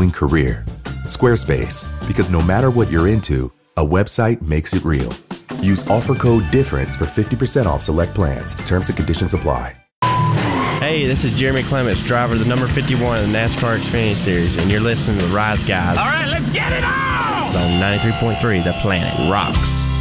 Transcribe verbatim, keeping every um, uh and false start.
fulfilling career. Squarespace, because no matter what you're into, a website makes it real. Use offer code DIFFERENCE for fifty percent off select plans. Terms and conditions apply. Hey, this is Jeremy Clements, driver of the number fifty-one in the NASCAR Xfinity Series, and you're listening to the Rise Guys. All right, let's get it on! It's on ninety-three point three, The Planet Rocks.